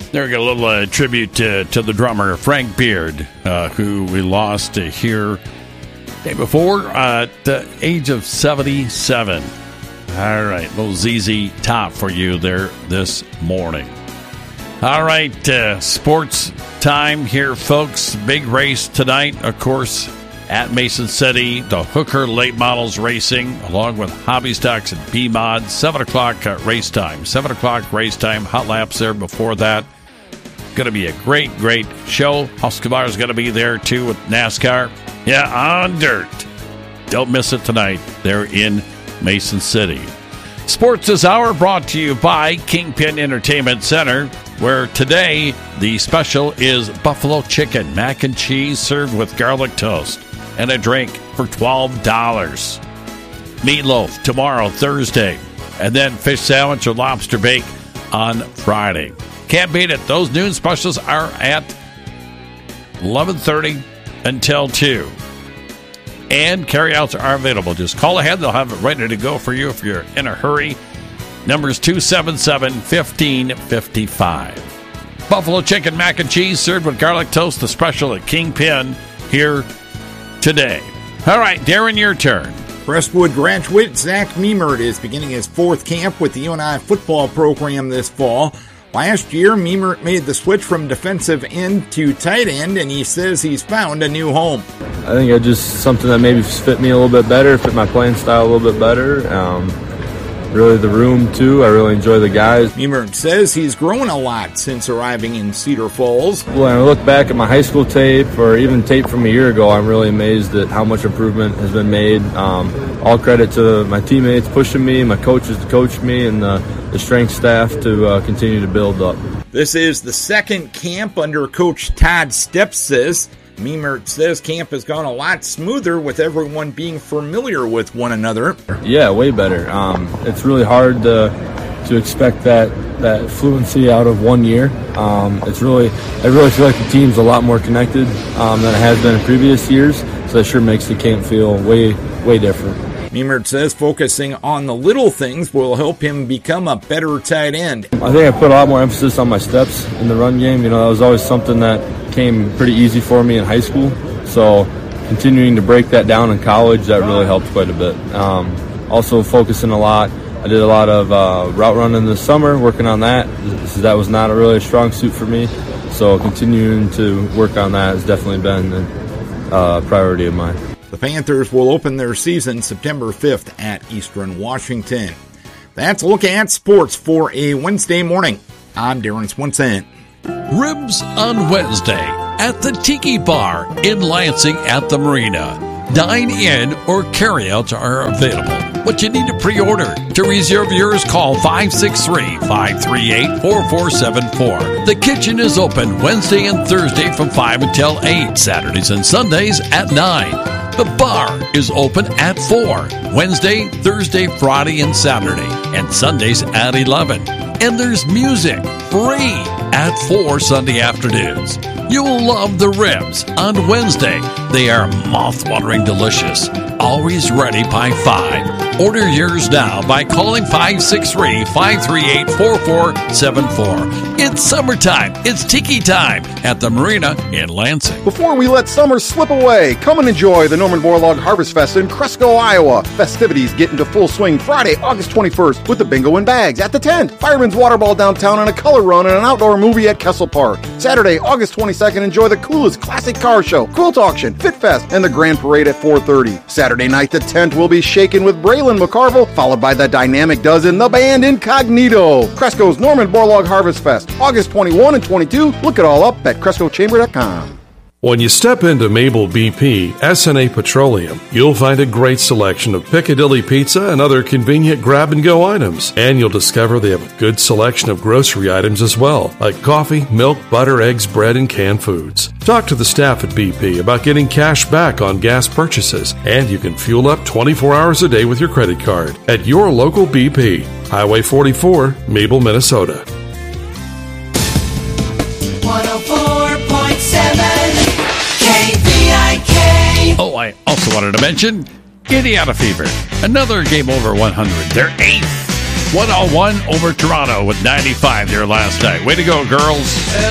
There we got a little tribute to the drummer, Frank Beard, who we lost here day before at the age of 77. All right, little ZZ Top for you there this morning. All right, sports time here, folks. Big race tonight, of course, at Mason City. The Hooker Late Models Racing, along with Hobby Stocks and B-Mod. 7 o'clock race time. 7 o'clock race time. Hot laps there before that. Going to be a great show. Huskvarna is going to be there, too, with NASCAR. Yeah, on dirt. Don't miss it tonight. They're in Mason City. Sports this hour brought to you by Kingpin Entertainment Center, where today the special is buffalo chicken mac and cheese served with garlic toast and a drink for $12. Meatloaf tomorrow, Thursday, and then fish sandwich or lobster bake on Friday. Can't beat it. Those noon specials are at 11:30 until 2. And carryouts are available. Just call ahead. They'll have it ready to go for you if you're in a hurry. Number's 277-1555. Buffalo chicken mac and cheese served with garlic toast, the special at Kingpin here today. All right, Darren, your turn. Crestwood graduate Zach Meemert is beginning his 4th camp with the UNI football program this fall. Last year, Meemert made the switch from defensive end to tight end, and he says he's found a new home. I think I just something that maybe fit me a little bit better, fit my playing style a little bit better. Really the room, too. I really enjoy the guys. Meemert says he's grown a lot since arriving in Cedar Falls. When I look back at my high school tape or even tape from a year ago, I'm really amazed at how much improvement has been made. All credit to my teammates pushing me, my coaches to coach me, and the strength staff to continue to build up. This is the 2nd camp under Coach Todd Stepsis. Meemert says camp has gone a lot smoother with everyone being familiar with one another. Yeah, way better. It's really hard to expect that fluency out of 1 year. I really feel like the team's a lot more connected than it has been in previous years, so that sure makes the camp feel way different. Meemert says focusing on the little things will help him become a better tight end. I think I put a lot more emphasis on my steps in the run game. That was always something that came pretty easy for me in high school. So continuing to break that down in college, that really helped quite a bit. Also focusing a lot. I did a lot of route running this summer, working on that. That was not really a strong suit for me. So continuing to work on that has definitely been a priority of mine. The Panthers will open their season September 5th at Eastern Washington. That's a look at sports for a Wednesday morning. I'm Darren Swenson. Ribs on Wednesday at the Tiki Bar in Lansing at the Marina. Dine-in or carryouts are available, but you need to pre-order. To reserve yours, call 563-538-4474. The kitchen is open Wednesday and Thursday from 5 until 8, Saturdays and Sundays at 9. The bar is open at 4, Wednesday, Thursday, Friday, and Saturday, and Sundays at 11. And there's music, free, at 4 Sunday afternoons. You'll love the ribs on Wednesday. They are mouth-watering delicious. Always ready by 5. Order yours now by calling 563-538-4474. It's summertime. It's Tiki time at the Marina in Lansing. Before we let summer slip away, come and enjoy the Norman Borlaug Harvest Fest in Cresco, Iowa. Festivities get into full swing Friday, August 21st with the Bingo and Bags at the tent, Fireman's Water Ball downtown, and a color run and an outdoor movie at Kessel Park. Saturday, August 22nd, enjoy the coolest classic car show, quilt auction, Fit Fest, and the Grand Parade at 4:30. Saturday night, the tent will be shaken with Braylon McCarville, followed by the Dynamic Dozen, the band Incognito. Cresco's Norman Borlaug Harvest Fest, August 21 and 22. Look it all up at CrescoChamber.com. When you step into Mabel BP, SNA Petroleum, you'll find a great selection of Piccadilly pizza and other convenient grab-and-go items. And you'll discover they have a good selection of grocery items as well, like coffee, milk, butter, eggs, bread, and canned foods. Talk to the staff at BP about getting cash back on gas purchases, and you can fuel up 24 hours a day with your credit card at your local BP. Highway 44, Mabel, Minnesota. 104.7 KVIK. Oh, I also wanted to mention Indiana Fever. Another game over 100. They're 8th 101 over Toronto with 95 there last night. Way to go, girls.